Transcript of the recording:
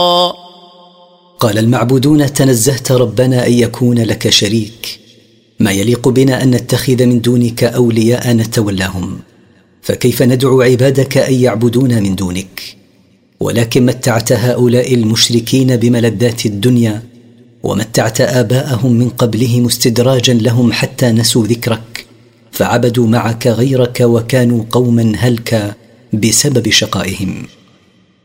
قال المعبودون: تنزهت ربنا أن يكون لك شريك، ما يليق بنا أن نتخذ من دونك أولياء نتولاهم، فكيف ندعو عبادك أن يعبدون من دونك؟ ولكن متعت هؤلاء المشركين بملذات الدنيا، ومتعت آباءهم من قبلهم استدراجا لهم حتى نسوا ذكرك، فعبدوا معك غيرك وكانوا قوما هلكا بسبب شقائهم.